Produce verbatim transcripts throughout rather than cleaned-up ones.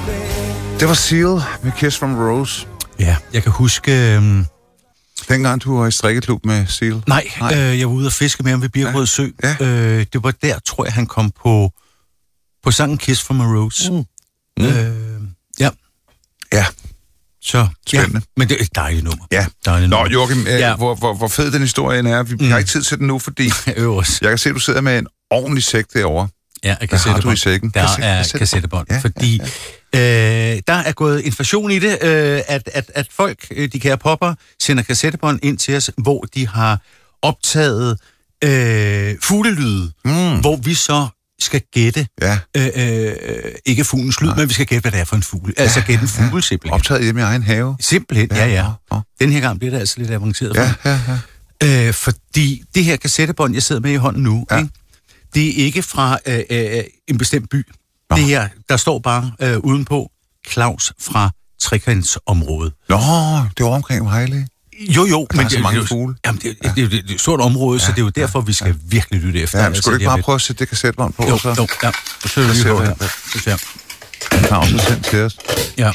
Det var Seal med Kiss from a Rose. Ja, jeg kan huske... Øhm... Dengang du var i strikkeklub med Seal? Nej, Nej. Øh, jeg var ude og fiske med ham ved Birkerød Sø. Ja. Øh, det var der, tror jeg, han kom på, på sangen Kiss from a Rose. Mm. Mm. Øh, ja. Ja. Så, spændende. Ja, men det er et dejligt nummer. Ja. Dejligt nummer. Nå, Joachim, øh, ja. hvor, hvor, hvor fed den historien er. Vi mm. har ikke tid til den nu, fordi Øvers. jeg kan se, at du sidder med en ordentlig sæk derovre. Ja, jeg kan Hvad har du i sækken? Der Kassette, er kassettebånd. kassettebånd, ja, fordi ja, ja. Øh, der er gået inflation i det, øh, at, at, at folk, de kære popper, sender kassettebånd ind til os, hvor de har optaget øh, fuglelyde, mm. hvor vi så skal gætte, ja. øh, øh, ikke fuglens lyd, Nej. men vi skal gætte, hvad det er for en fugl. Ja, altså gætte en fugl, ja. simpelthen. Optaget hjemme i egen have. Simpelthen, ja, ja. ja. ja. Den her gang bliver det altså lidt avanceret for. Ja, ja, ja. Øh, fordi det her kassettebånd, jeg sidder med i hånden nu, ja. ikke? Det er ikke fra øh, øh, en bestemt by. Nå. Det her, der står bare øh, udenpå, Claus fra Trekantsområdet. Nå, det var omkring Vejle. Jo, jo. Der men er så mange fugle. Jamen, det, ja. det, det, det, det er et stort område, ja, så det er jo derfor, ja, vi skal ja. virkelig lytte efter. Ja, skulle du ikke bare prøve at sætte det kassettebånd på? Jo, så? jo, ja. Så søger vi på her. Claus har sendt til os. Ja.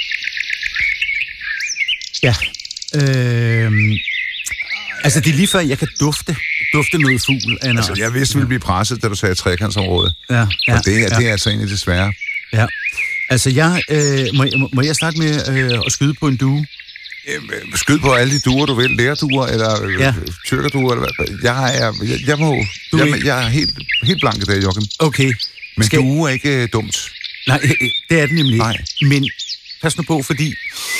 Ja. Øhm... Altså, det er lige før, jeg kan dufte, dufte noget fugl. Altså, jeg vidste, vi ville blive presset, da du sagde trekantsområde. Ja, ja. Og det er, ja. det er altså egentlig det svære. Ja. Altså, jeg, øh, må, må jeg starte med øh, at skyde på en due? Øh, skyd på alle de duer, du vil. Lærduer, eller øh, ja. tyrkerduer, eller hvad. Jeg er, jeg, jeg må, jeg, jeg, jeg er helt, helt blank i dag, Joachim. Okay. Men Skal... due er ikke øh, dumt. Nej, det er det nemlig Nej. ikke. Men pas nu på, fordi